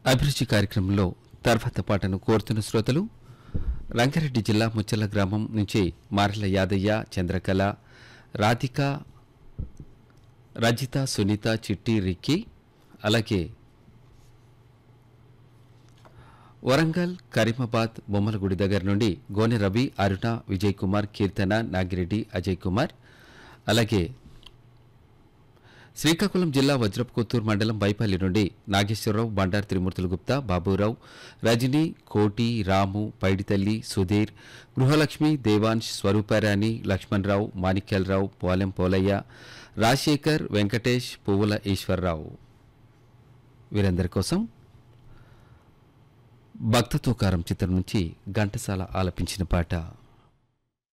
అభిరుచి కార్యక్రమంలో తర్వాత పాటను కోరుతున్న శ్రోతలు రంగారెడ్డి జిల్లా ముచ్చల గ్రామం నుంచి మారెల యాదయ్య, చంద్రకళ, రాధిక, రజిత, సునీత, చిట్టి, రిక్కీ, అలాగే వరంగల్, కరీమాబాద్, బొమ్మలగుడి దగ్గర నుండి గోనె రవి, అరుణ, విజయ్ కుమార్, కీర్తన, నాగిరెడ్డి, అజయ్ కుమార్, అలాగే శ్రీకాకుళం జిల్లా వజ్రపుకొత్తూరు మండలం బైపల్లి నుండి నాగేశ్వరరావు, బండారు త్రిమూర్తులు గుప్తా, బాబురావు, రజని, కోటి, రాము, పైడితల్లి, సుధీర్, గృహలక్ష్మి, దేవాంశ్, స్వరూపారాణి, లక్ష్మణరావు, మాణిక్యాలరావు, పోలెం పోలయ్య, రాజశేఖర్, వెంకటేష్, పువ్వుల ఈశ్వరరావు వీరందరి కోసం భక్తతోకారం చిత్రం నుంచి ఘంటసాల ఆలపించిన పాట.